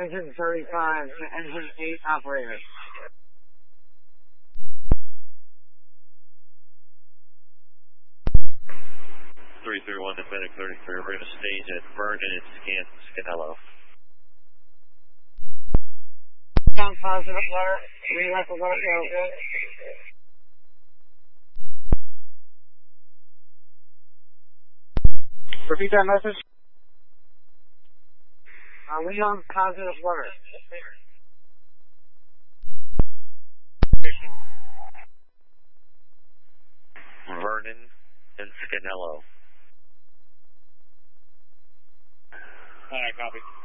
Engine 35, Engine 8 operator. (331) to Fennec 33. We're going to stage at Vernon and Scanello. Sound positive letter. We left the letter go. Repeat that message. We on positive letter. Vernon and Scanello. Alright, copy.